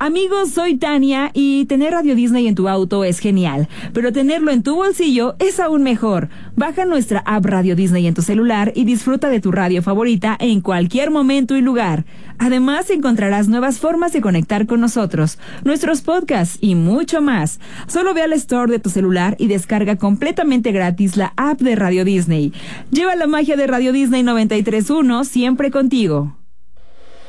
Amigos, soy Tania y tener Radio Disney en tu auto es genial, pero tenerlo en tu bolsillo es aún mejor. Baja nuestra app Radio Disney en tu celular y disfruta de tu radio favorita en cualquier momento y lugar. Además, encontrarás nuevas formas de conectar con nosotros, nuestros podcasts y mucho más. Solo ve al store de tu celular y descarga completamente gratis la app de Radio Disney. Lleva la magia de Radio Disney 93.1 siempre contigo.